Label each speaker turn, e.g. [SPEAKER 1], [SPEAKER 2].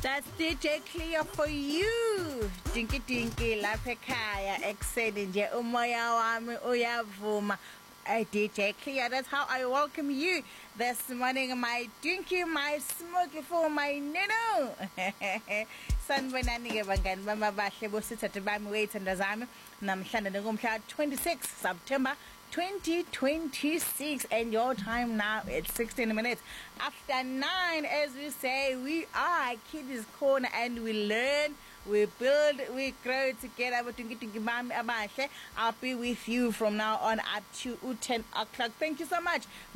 [SPEAKER 1] That's DJ Clear for you. Dinky dinky lapha ekhaya ekuseni nje umoya wami uyavuma. DJ Clear, that's how I welcome you this morning, my dinky, my smoky for my nino. Sanibonani ke bangani bami abahle bosithathe bami wethandwa zami namhlanje ngomhla 26 September 2026, and your time now it's 16 minutes after 9. As we say, we are Kids Corner, and we learn, we build, we grow together. I'll be with you from now on up to 10 o'clock. Thank you so much.